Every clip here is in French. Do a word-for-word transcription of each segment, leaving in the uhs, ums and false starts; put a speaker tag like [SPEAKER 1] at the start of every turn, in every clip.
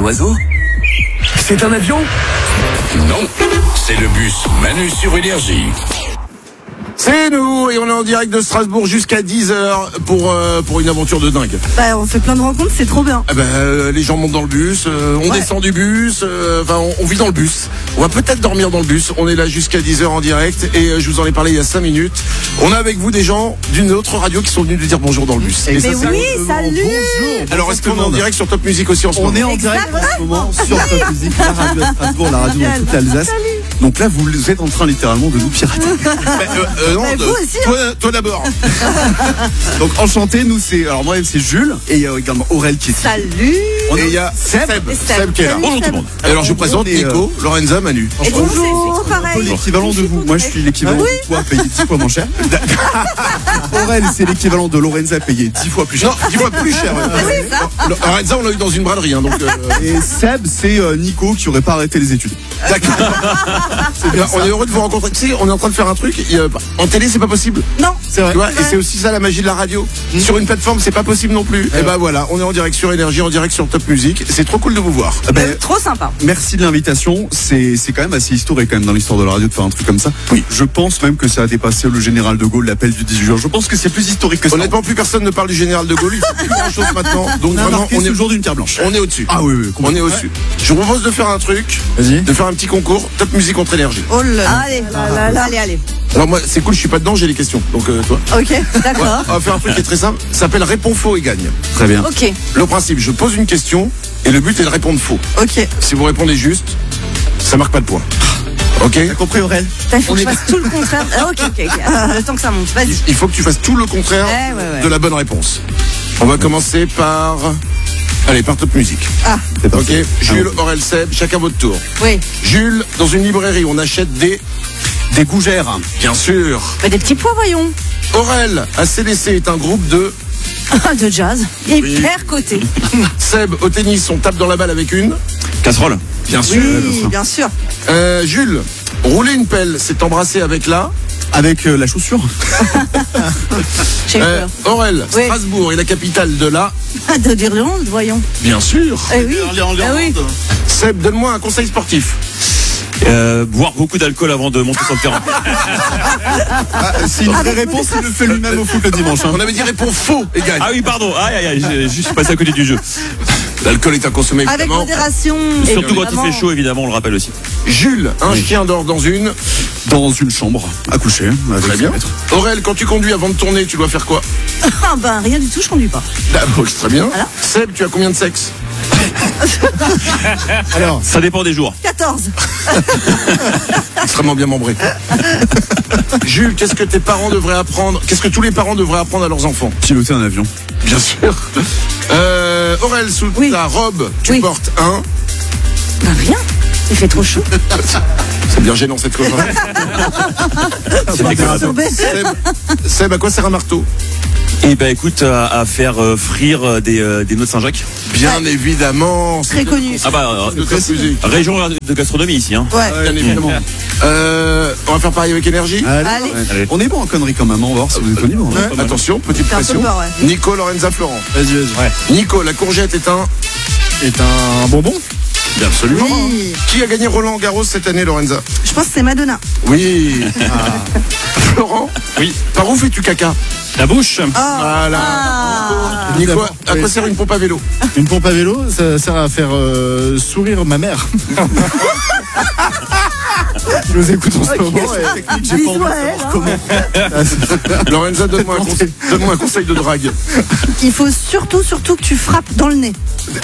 [SPEAKER 1] oiseau? C'est un avion?
[SPEAKER 2] Non, c'est le bus Manu sur Énergie.
[SPEAKER 3] C'est nous, et on est en direct de Strasbourg jusqu'à dix heures pour, euh, pour une aventure de dingue.
[SPEAKER 4] Bah, on fait plein de rencontres, c'est trop bien.
[SPEAKER 3] Ah bah, euh, les gens montent dans le bus, euh, on
[SPEAKER 4] Ouais.
[SPEAKER 3] descend du bus, euh, enfin on, on vit dans le bus. On va peut-être dormir dans le bus, on est là jusqu'à dix heures en direct, et euh, je vous en ai parlé il y a cinq minutes. On a avec vous des gens d'une autre radio qui sont venus nous dire bonjour dans le bus. Et
[SPEAKER 4] Mais
[SPEAKER 3] ça, c'est-
[SPEAKER 4] oui, salut.
[SPEAKER 3] Alors est-ce qu'on est en direct sur Top Music aussi en ce
[SPEAKER 5] On
[SPEAKER 3] moment?
[SPEAKER 5] est en direct en ce moment sur Top Music, la radio de Strasbourg, la radio dans toute l'Alsace. Donc là, vous êtes en train littéralement de nous pirater.
[SPEAKER 3] Bah, euh, euh, non,
[SPEAKER 4] Mais
[SPEAKER 3] de-
[SPEAKER 4] vous aussi,
[SPEAKER 3] toi, toi d'abord.
[SPEAKER 5] Donc enchanté, nous c'est, alors moi c'est Jules et il y a également Aurel qui est ici.
[SPEAKER 4] Salut.
[SPEAKER 5] On
[SPEAKER 3] Et
[SPEAKER 5] est-
[SPEAKER 3] il y a Seb, Seb,
[SPEAKER 4] Et Seb.
[SPEAKER 3] qui est là.
[SPEAKER 4] Salut,
[SPEAKER 3] Bonjour tout
[SPEAKER 4] Seb.
[SPEAKER 3] le monde. Et alors je vous présente
[SPEAKER 5] On est, euh,
[SPEAKER 3] Nico, Lorenza, Manu.
[SPEAKER 4] Et bonjour,
[SPEAKER 5] un peu
[SPEAKER 4] pareil.
[SPEAKER 5] l'équivalent de vous. Moi je suis l'équivalent
[SPEAKER 4] Ah oui
[SPEAKER 5] de toi payé dix fois moins cher. Aurel c'est l'équivalent de Lorenza payé dix fois plus cher.
[SPEAKER 3] Non, dix fois plus cher.
[SPEAKER 4] Oui, ça.
[SPEAKER 3] Le- Lorenza, on l'a eu dans une braderie, hein, donc. euh,
[SPEAKER 5] Et Seb c'est euh, Nico qui aurait pas arrêté les études.
[SPEAKER 3] D'accord. C'est bien, on est heureux de vous rencontrer. Tu sais, on est en train de faire un truc. il y a- En télé, c'est pas possible.
[SPEAKER 4] Non.
[SPEAKER 5] C'est vrai.
[SPEAKER 3] Tu vois, et c'est aussi ça la magie de la radio. Sur une plateforme, c'est pas possible non plus. Et ben voilà, on est en direct sur Énergie, en direct sur Top Music. C'est trop cool de vous voir.
[SPEAKER 5] Ah ben,
[SPEAKER 4] Trop sympa.
[SPEAKER 5] merci de l'invitation. C'est c'est quand même assez historique quand même dans l'histoire de la radio de faire un truc comme ça.
[SPEAKER 3] Oui.
[SPEAKER 5] Je pense même que ça a dépassé le général de Gaulle, l'appel du dix-huit juin. Je pense que c'est plus historique que ça.
[SPEAKER 3] Honnêtement, plus personne ne parle du général de Gaulle. Il fait plus grand chose maintenant. Donc
[SPEAKER 5] on a
[SPEAKER 3] vraiment,
[SPEAKER 5] marqué
[SPEAKER 3] on
[SPEAKER 5] ce
[SPEAKER 3] est,
[SPEAKER 5] jour d'une pierre blanche.
[SPEAKER 3] on est au-dessus.
[SPEAKER 5] Ah oui, oui,
[SPEAKER 3] On est au-dessus. Je vous propose de faire un truc,
[SPEAKER 5] Vas-y.
[SPEAKER 3] de faire un petit concours Top Music contre Énergie.
[SPEAKER 4] Oh là là. Allez, allez, allez.
[SPEAKER 3] Alors moi, c'est cool, je suis pas dedans, j'ai les questions. Donc euh, toi.
[SPEAKER 4] Ok,
[SPEAKER 3] Ouais,
[SPEAKER 4] d'accord.
[SPEAKER 3] on va faire un truc qui est très simple. Ça s'appelle Réponds faux et gagne.
[SPEAKER 5] Très bien.
[SPEAKER 4] Ok,
[SPEAKER 3] Le principe, je pose une question et le but est de répondre faux.
[SPEAKER 4] ok.
[SPEAKER 3] Si vous répondez juste, ça marque pas de point. Ok?
[SPEAKER 5] T'as compris Aurel?
[SPEAKER 4] Il faut que je fasse tout le contraire. Ah, ok, ok, ok. Ah, le temps que ça monte. Vas-y.
[SPEAKER 3] Il faut que tu fasses tout le contraire
[SPEAKER 4] Ouais, ouais, ouais.
[SPEAKER 3] de la bonne réponse. On va commencer par... Allez, par Top Music.
[SPEAKER 4] Ah,
[SPEAKER 5] C'est parti.
[SPEAKER 3] Ok? Jules, Aurel, Seb, chacun votre tour.
[SPEAKER 4] oui.
[SPEAKER 3] Jules, dans une librairie, on achète des...
[SPEAKER 5] Des gougères.
[SPEAKER 3] Bien sûr.
[SPEAKER 4] Bah, des petits pois, voyons.
[SPEAKER 3] Aurel, A C D C est un groupe de...
[SPEAKER 4] Ah, de jazz. Hyper coté.
[SPEAKER 3] Seb, au tennis, on tape dans la balle avec une...
[SPEAKER 5] Casserole.
[SPEAKER 3] Bien sûr.
[SPEAKER 4] Oui, bien sûr.
[SPEAKER 3] Euh, Jules, rouler une pelle, c'est embrasser avec la...
[SPEAKER 5] Avec euh, la chaussure.
[SPEAKER 4] J'ai eu
[SPEAKER 3] Euh,
[SPEAKER 4] peur.
[SPEAKER 3] Aurel,
[SPEAKER 4] Oui.
[SPEAKER 3] Strasbourg est la capitale de la...
[SPEAKER 4] Ah, de d'Irlande, voyons.
[SPEAKER 3] Bien sûr.
[SPEAKER 4] Eh oui. Ah oui.
[SPEAKER 3] Seb, donne-moi un conseil sportif.
[SPEAKER 6] Euh, boire beaucoup d'alcool avant de monter sur le terrain.
[SPEAKER 5] Ah, c'est une vraie réponse, il le fait lui-même au foot le dimanche. hein.
[SPEAKER 3] On avait dit réponds faux et gagne.
[SPEAKER 6] Ah oui, pardon. Aïe, aïe, aïe, j'ai- je suis passé à côté du jeu.
[SPEAKER 3] L'alcool est à consommer
[SPEAKER 4] Avec
[SPEAKER 3] évidemment.
[SPEAKER 4] modération.
[SPEAKER 6] Surtout quand
[SPEAKER 4] évidemment.
[SPEAKER 6] il fait chaud, évidemment, on le rappelle aussi.
[SPEAKER 3] Jules, un chien dort dans une...
[SPEAKER 5] Dans une chambre, à coucher. Avec
[SPEAKER 3] Très bien.
[SPEAKER 5] son maître.
[SPEAKER 3] Aurel, quand tu conduis avant de tourner, tu dois faire quoi?
[SPEAKER 4] Ah, bah, rien du tout, je conduis pas.
[SPEAKER 3] D'abord, très bien.
[SPEAKER 4] Voilà.
[SPEAKER 3] Seb, tu as combien de sexe?
[SPEAKER 5] Alors,
[SPEAKER 6] Ça dépend des jours.
[SPEAKER 4] quatorze.
[SPEAKER 3] Extrêmement bien membré. Jules, qu'est-ce que tes parents devraient apprendre? Qu'est-ce que tous les parents devraient apprendre à leurs enfants?
[SPEAKER 5] piloter un avion.
[SPEAKER 3] Bien sûr. Euh, Aurel, sous
[SPEAKER 4] Oui.
[SPEAKER 3] ta robe, tu
[SPEAKER 4] Oui.
[SPEAKER 3] portes un...
[SPEAKER 4] Bah, rien. Il fait trop chaud.
[SPEAKER 3] C'est bien gênant cette chose. hein.
[SPEAKER 6] C'est dégueulasse.
[SPEAKER 3] Seb, Seb, à quoi sert un marteau?
[SPEAKER 6] Et ben écoute, à, à faire euh, frire euh, des, euh, des noix de Saint-Jacques.
[SPEAKER 3] Bien évidemment.
[SPEAKER 4] Très connu.
[SPEAKER 6] Ah bah,
[SPEAKER 3] De
[SPEAKER 6] euh,
[SPEAKER 3] Top Music.
[SPEAKER 6] région de gastronomie ici. Hein.
[SPEAKER 4] Ouais.
[SPEAKER 3] Bien évidemment. Euh, on va faire pareil avec énergie.
[SPEAKER 5] Allez.
[SPEAKER 4] Allez.
[SPEAKER 5] Ouais.
[SPEAKER 6] Allez.
[SPEAKER 5] On est bon en conneries quand même, hein, on va voir si vous êtes au niveau. hein.
[SPEAKER 3] Ouais, attention, petite
[SPEAKER 4] T'as un peu
[SPEAKER 3] pression.
[SPEAKER 4] peur, ouais.
[SPEAKER 3] Nico, Lorenza, Florent.
[SPEAKER 5] Vas-y, vas-y.
[SPEAKER 3] Nico, la courgette est un...
[SPEAKER 5] Est un bonbon.
[SPEAKER 3] Bien absolument.
[SPEAKER 4] Oui.
[SPEAKER 3] Qui a gagné Roland Garros cette année, Lorenza?
[SPEAKER 4] Je pense que c'est Madonna.
[SPEAKER 3] Oui. Florent.
[SPEAKER 6] Oui.
[SPEAKER 3] Par où fais-tu caca?
[SPEAKER 6] La bouche.
[SPEAKER 3] Voilà.
[SPEAKER 4] Ah.
[SPEAKER 3] Nico,
[SPEAKER 5] Évidemment.
[SPEAKER 3] à quoi
[SPEAKER 5] Oui.
[SPEAKER 3] sert une pompe à vélo?
[SPEAKER 7] Une pompe à vélo, ça sert à faire euh, sourire ma mère. Qui nous écoute en ce moment. et-
[SPEAKER 5] J'ai pas
[SPEAKER 4] Bisous
[SPEAKER 5] envie de
[SPEAKER 4] à
[SPEAKER 5] savoir
[SPEAKER 4] elle, hein.
[SPEAKER 5] comment.
[SPEAKER 3] Lorenza, donne-moi un, conseil, donne-moi un conseil de drague.
[SPEAKER 4] Il faut surtout, surtout que tu frappes dans le nez.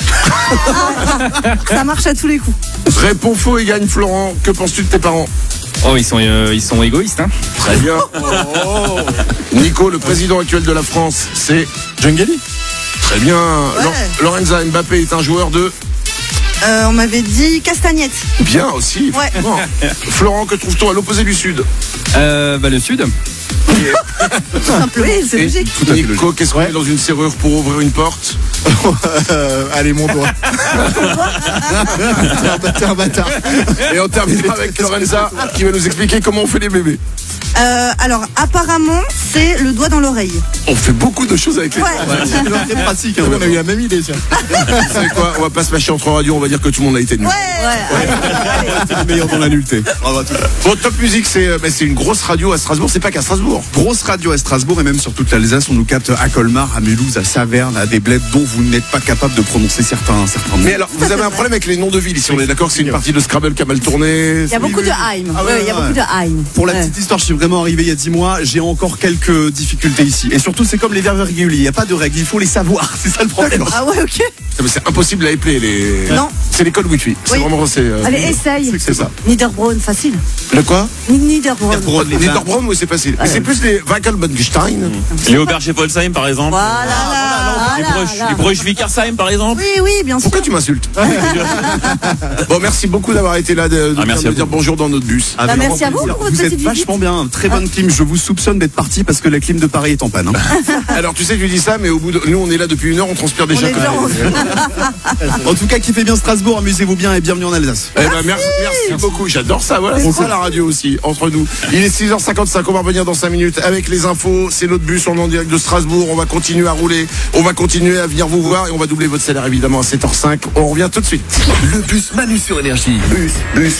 [SPEAKER 4] Ça marche à tous les coups.
[SPEAKER 3] Réponds faux et gagne, Florent. Que penses-tu de tes parents?
[SPEAKER 8] Oh, ils sont, euh, ils sont égoïstes, hein.
[SPEAKER 3] Très bien. Nico, le président actuel de la France, c'est...
[SPEAKER 7] John Gelly.
[SPEAKER 3] Très bien. Lo- Lorenza, Mbappé est un joueur de...
[SPEAKER 4] Euh, on m'avait dit castagnette.
[SPEAKER 3] Bien aussi.
[SPEAKER 4] Ouais.
[SPEAKER 3] effectivement. Florent, que trouve-t-on à l'opposé du Sud?
[SPEAKER 8] Euh, bah, le Sud.
[SPEAKER 4] Tout simplement. Oui, c'est
[SPEAKER 3] Et
[SPEAKER 4] logique.
[SPEAKER 3] Nico, qu'est-ce qu'on met dans une serrure pour ouvrir une porte?
[SPEAKER 7] Euh, allez, mon doigt. T'es un bâtard.
[SPEAKER 3] Et on terminera avec Lorenza qui va nous expliquer comment on fait les bébés.
[SPEAKER 4] Euh, alors, apparemment, c'est le doigt dans l'oreille.
[SPEAKER 3] On fait beaucoup de choses avec les.
[SPEAKER 4] Ouais.
[SPEAKER 5] C'est très pratique. hein,
[SPEAKER 7] On a
[SPEAKER 5] vraiment.
[SPEAKER 7] eu la même idée, tiens.
[SPEAKER 3] Vous savez quoi? On va pas se mâcher entre radios, on va dire que tout le monde a été nul.
[SPEAKER 4] Ouais, ouais.
[SPEAKER 5] C'est le meilleur dans la nullité. Bravo à tous.
[SPEAKER 3] Bon, Top Music, c'est euh, bah, c'est une grosse radio à Strasbourg, c'est pas qu'à Strasbourg.
[SPEAKER 5] Grosse radio à Strasbourg et même sur toute l'Alsace, on nous capte à Colmar, à Mulhouse, à Saverne, à des bleds dont vous n'êtes pas capable de prononcer certains, certains mots.
[SPEAKER 3] Mais alors, vous avez un problème avec les noms de villes ici, on est d'accord que c'est une partie de Scrabble qui a mal tourné.
[SPEAKER 4] Il y a beaucoup de Heim.
[SPEAKER 5] Ah ouais,
[SPEAKER 4] Ouais, il y a
[SPEAKER 5] ouais.
[SPEAKER 4] beaucoup de Heim.
[SPEAKER 5] Pour la
[SPEAKER 4] Ouais.
[SPEAKER 5] petite histoire, je suis vraiment arrivé il y a dix mois, j'ai encore quelques difficultés ici. Et surtout, c'est comme les verbes irréguliers, il n'y a pas de règles, il faut les savoir, c'est ça le problème.
[SPEAKER 4] Ah ouais, ok.
[SPEAKER 3] Non, mais c'est impossible à épeler les.
[SPEAKER 4] Non.
[SPEAKER 3] C'est l'école Wi-Fi. C'est
[SPEAKER 4] Oui.
[SPEAKER 3] vraiment c'est. euh,
[SPEAKER 4] Allez, essaye.
[SPEAKER 3] C'est ça.
[SPEAKER 4] Niederbronn, facile.
[SPEAKER 3] Le quoi?
[SPEAKER 4] Niederbronn.
[SPEAKER 3] Les Niederbronn, oui, c'est facile. Mais c'est plus les Wackelbonstein.
[SPEAKER 6] Les Auberge-Wolfsheim, par exemple.
[SPEAKER 4] Voilà, là,
[SPEAKER 6] Les
[SPEAKER 4] voilà,
[SPEAKER 6] Broches,
[SPEAKER 4] là.
[SPEAKER 6] les Broches-Wickersheim, par exemple.
[SPEAKER 4] Oui, oui, bien sûr.
[SPEAKER 3] Pourquoi tu m'insultes? Bon, merci beaucoup d'avoir été là, de, de
[SPEAKER 6] Ah, merci
[SPEAKER 3] venir
[SPEAKER 6] à
[SPEAKER 3] me dire
[SPEAKER 6] vous.
[SPEAKER 3] bonjour dans notre bus.
[SPEAKER 5] Avec
[SPEAKER 4] Bah, merci
[SPEAKER 5] grand
[SPEAKER 4] à vous
[SPEAKER 5] plaisir.
[SPEAKER 4] pour votre
[SPEAKER 5] Vous êtes
[SPEAKER 4] petite
[SPEAKER 5] vachement
[SPEAKER 4] visite.
[SPEAKER 5] bien, très bonne clim. Je vous soupçonne d'être parti parce que la clim de Paris est en panne. hein.
[SPEAKER 3] Alors, tu sais, tu dis ça, mais au bout de. Nous, on est là depuis une heure, on transpire déjà.
[SPEAKER 4] est
[SPEAKER 3] comme
[SPEAKER 4] déjà
[SPEAKER 3] des-
[SPEAKER 5] En tout cas, kiffez bien Strasbourg, amusez-vous bien et bienvenue en Alsace.
[SPEAKER 3] Eh ben, merci, merci beaucoup, j'adore ça, voilà, c'est ça la radio aussi, entre nous. Il est six heures cinquante-cinq, on va revenir dans cinq minutes avec les infos, c'est notre bus, on est en direct de Strasbourg, on va continuer à rouler, on va continuer à venir vous voir et on va doubler votre salaire évidemment à sept heures cinq, on revient tout de suite.
[SPEAKER 1] Le bus Manu sur Énergie. Bus, bus,